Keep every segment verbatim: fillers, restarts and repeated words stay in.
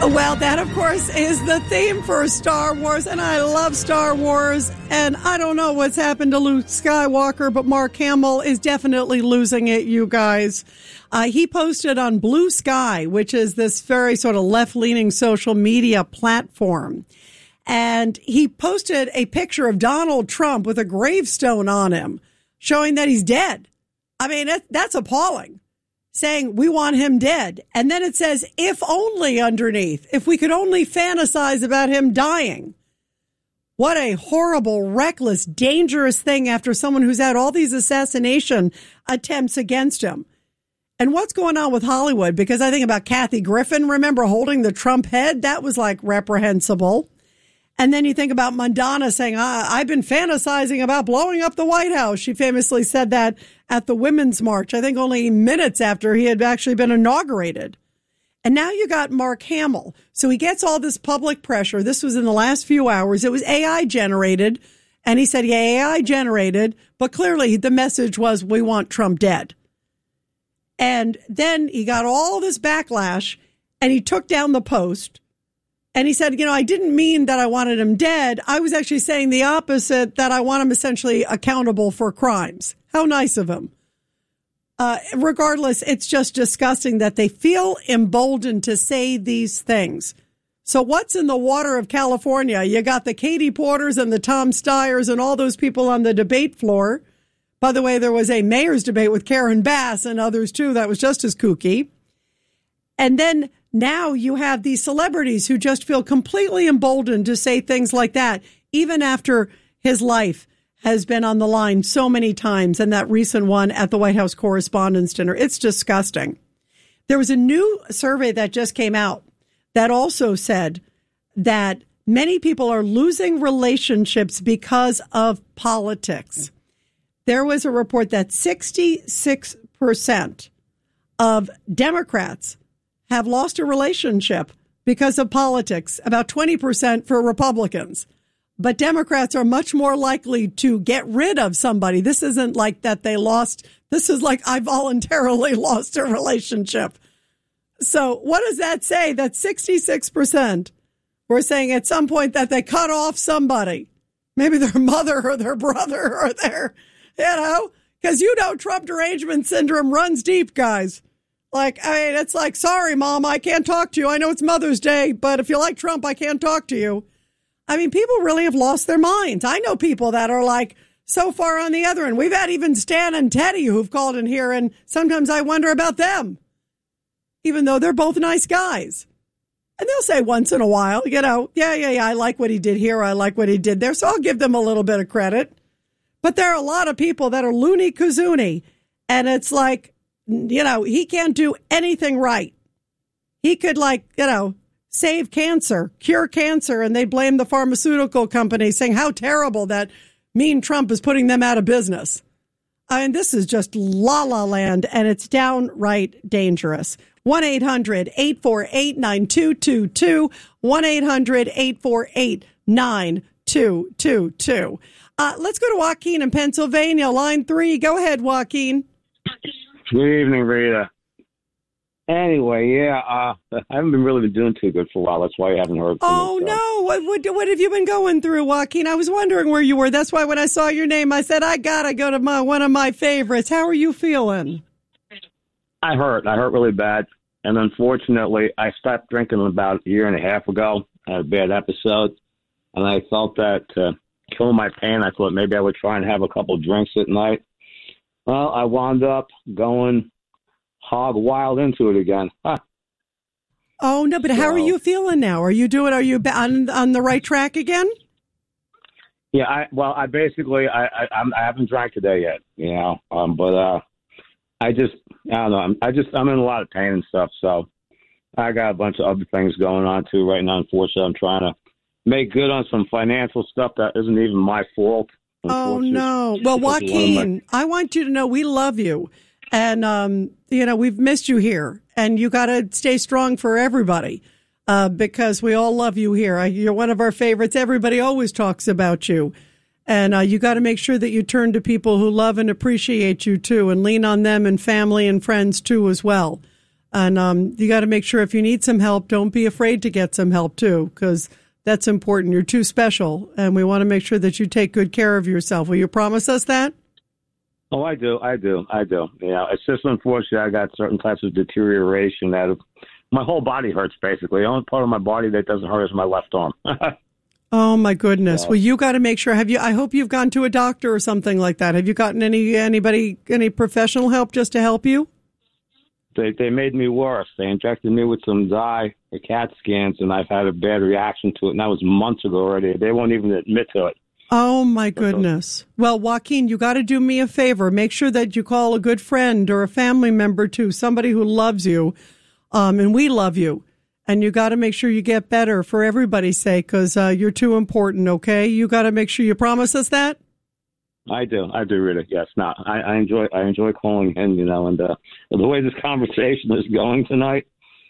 Well, that, of course, is the theme for Star Wars, and I love Star Wars, and I don't know what's happened to Luke Skywalker, but Mark Hamill is definitely losing it, you guys. Uh, he posted on Blue Sky, which is this very sort of left-leaning social media platform, and he posted a picture of Donald Trump with a gravestone on him, showing that he's dead. I mean, that, that's appalling. Saying we want him dead. And then it says, if only underneath, if we could only fantasize about him dying. What a horrible, reckless, dangerous thing after someone who's had all these assassination attempts against him. And what's going on with Hollywood? Because I think about Kathy Griffin, remember holding the Trump head? That was like reprehensible. And then you think about Madonna saying, I've been fantasizing about blowing up the White House. She famously said that at the Women's March, I think only minutes after he had actually been inaugurated. And now you got Mark Hamill. So he gets all this public pressure. This was in the last few hours. It was A I generated. And he said, yeah, A I generated. But clearly the message was, we want Trump dead. And then he got all this backlash and he took down the post. And he said, you know, I didn't mean that I wanted him dead. I was actually saying the opposite, that I want him essentially accountable for crimes. How nice of him. Uh, regardless, it's just disgusting that they feel emboldened to say these things. So what's in the water of California? You got the Katie Porters and the Tom Steyers and all those people on the debate floor. By the way, there was a mayor's debate with Karen Bass and others, too. That was just as kooky. And then now you have these celebrities who just feel completely emboldened to say things like that, even after his life has been on the line so many times, and that recent one at the White House Correspondents' Dinner. It's disgusting. There was a new survey that just came out that also said that many people are losing relationships because of politics. There was a report that sixty-six percent of Democrats have lost a relationship because of politics, about twenty percent for Republicans. But Democrats are much more likely to get rid of somebody. This isn't like that they lost. This is like I voluntarily lost a relationship. So what does that say? That sixty-six percent were saying at some point that they cut off somebody, maybe their mother or their brother or their, you know, because you know Trump derangement syndrome runs deep, guys. Like, I mean, it's like, sorry, Mom, I can't talk to you. I know it's Mother's Day, but if you like Trump, I can't talk to you. I mean, people really have lost their minds. I know people that are like so far on the other end. We've had even Stan and Teddy who've called in here, and sometimes I wonder about them, even though they're both nice guys. And they'll say once in a while, you know, yeah, yeah, yeah, I like what he did here. I like what he did there. So I'll give them a little bit of credit. But there are a lot of people that are loony kazoonie, and it's like, you know, he can't do anything right. He could, like, you know, save cancer, cure cancer, and they blame the pharmaceutical company, saying how terrible that mean Trump is putting them out of business. I mean, this is just la-la land, and it's downright dangerous. one eight hundred eight four eight nine two two two, one eight hundred eight four eight nine two two two. Uh, let's go to Joaquin in Pennsylvania, line three. Go ahead, Joaquin. Good evening, Rita. Anyway, yeah, uh, I haven't been really been doing too good for a while. That's why you haven't heard from Oh, me, so. no. What, what what have you been going through, Joaquin? I was wondering where you were. That's why when I saw your name, I said, I got to go to my one of my favorites. How are you feeling? I hurt. I hurt really bad. And unfortunately, I stopped drinking about a year and a half ago. I had a bad episode. And I felt that to kill my pain, I thought maybe I would try and have a couple drinks at night. Well, I wound up going hog wild into it again. Huh. Oh, no, but so, how are you feeling now? Are you doing, are you on, on the right track again? Yeah, I, well, I basically, I, I, I'm, I haven't drank today yet, you know, um, but uh, I just, I don't know, I'm, I just, I'm in a lot of pain and stuff, so I got a bunch of other things going on too right now. Unfortunately, I'm trying to make good on some financial stuff that isn't even my fault. Oh, no. Well, Joaquin, my- I want you to know we love you. And, um, you know, we've missed you here. And you got to stay strong for everybody uh, because we all love you here. You're one of our favorites. Everybody always talks about you. And uh, you got to make sure that you turn to people who love and appreciate you, too, and lean on them and family and friends, too, as well. And um, you got to make sure if you need some help, don't be afraid to get some help too, because that's important. You're too special, and we want to make sure that you take good care of yourself. Will you promise us that? Oh, I do. I do. I do. You know, it's just unfortunate I got certain types of deterioration that my whole body hurts, basically. The only part of my body that doesn't hurt is my left arm. Oh, my goodness. Yeah. Well, you got to make sure. Have you? I hope you've gone to a doctor or something like that. Have you gotten any anybody, any professional help just to help you? They they made me worse. They injected me with some dye for CAT scans, and I've had a bad reaction to it, and that was months ago already. They won't even admit to it. Oh, my goodness. Well, Joaquin, you got to do me a favor. Make sure that you call a good friend or a family member, too, somebody who loves you, um, and we love you. And you got to make sure you get better for everybody's sake, because uh, you're too important, okay? You got to make sure you promise us that? I do. I do, really. Yes. No, I, I enjoy I enjoy calling in, you know, and uh, the way this conversation is going tonight,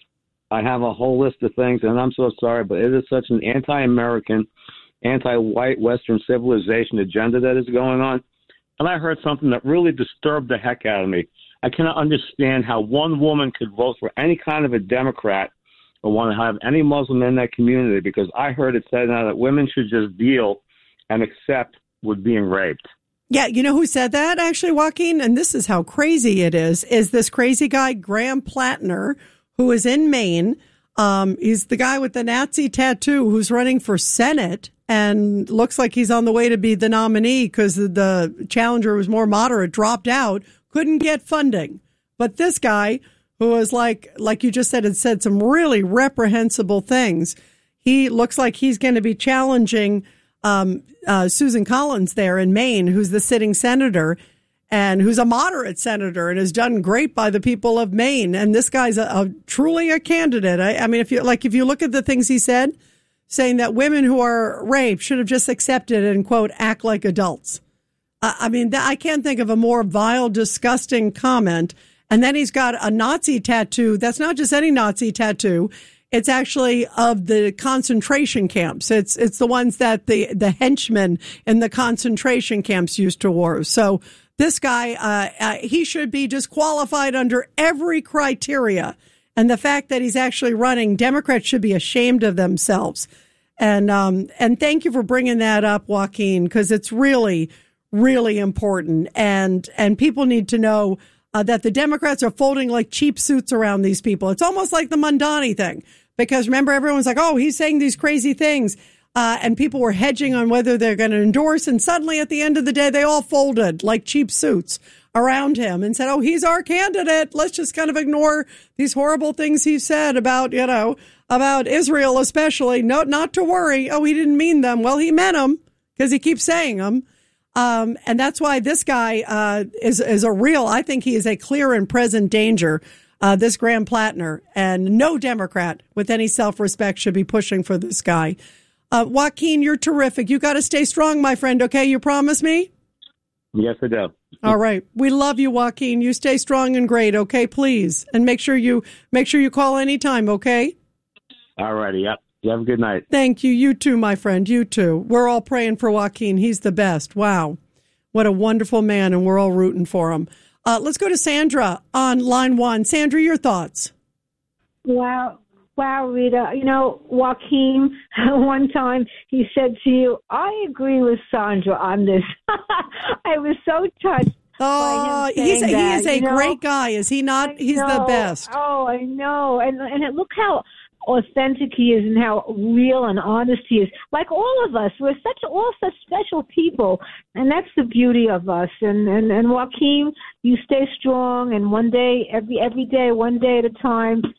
I have a whole list of things, and I'm so sorry, but it is such an anti-American, anti-white Western civilization agenda that is going on. And I heard something that really disturbed the heck out of me. I cannot understand how one woman could vote for any kind of a Democrat or want to have any Muslim in that community, because I heard it said now that women should just deal and accept with being raped. Yeah, you know who said that, actually, Joaquin? And this is how crazy it is, is this crazy guy, Graham Plattner, who is in Maine. Um, he's the guy with the Nazi tattoo who's running for Senate and looks like he's on the way to be the nominee because the challenger was more moderate, dropped out, couldn't get funding. But this guy, who was like, like you just said, had said some really reprehensible things, he looks like he's going to be challenging um, uh, Susan Collins there in Maine, who's the sitting senator and who's a moderate senator and has done great by the people of Maine. And this guy's a, a truly a candidate. I, I mean, if you like, if you look at the things he said, saying that women who are raped should have just accepted and, quote, act like adults. Uh, I mean, th- I can't think of a more vile, disgusting comment. And then he's got a Nazi tattoo. That's not just any Nazi tattoo. It's actually of the concentration camps. It's it's the ones that the, the henchmen in the concentration camps used to wear. So this guy, uh, uh, he should be disqualified under every criteria. And the fact that he's actually running, Democrats should be ashamed of themselves. And um, and thank you for bringing that up, Joaquin, because it's really, really important. And and people need to know uh, that the Democrats are folding like cheap suits around these people. It's almost like the Mondani thing, because remember, everyone's like, oh, he's saying these crazy things. Uh, and people were hedging on whether they're going to endorse. And suddenly at the end of the day, they all folded like cheap suits around him and said, oh, he's our candidate. Let's just kind of ignore these horrible things he said about, you know, about Israel, especially. No, not to worry. Oh, he didn't mean them. Well, he meant them because he keeps saying them. Um, and that's why this guy uh, is, is a real, I think he is a clear and present danger, uh, this Graham Plattner. And no Democrat with any self-respect should be pushing for this guy. Uh, Joaquin, you're terrific. You got to stay strong, my friend. Okay, you promise me? Yes, I do. All right. We love you, Joaquin. You stay strong and great, okay, please. And make sure you make sure you call anytime, okay? All righty. Yep. You have a good night. Thank you. You too, my friend. You too. We're all praying for Joaquin. He's the best. Wow. What a wonderful man, and we're all rooting for him. Uh, let's go to Sandra on line one. Sandra, your thoughts? Wow. Wow, Rita. You know, Joaquin, one time he said to you, I agree with Sandra on this. I was so touched. Oh, he's a, he is a you know? great guy, is he not? He's the best. Oh, I know. And and look how authentic he is and how real and honest he is. Like all of us, we're such all such special people, and that's the beauty of us. And and, and Joaquin, you stay strong, and one day, every every day, one day at a time,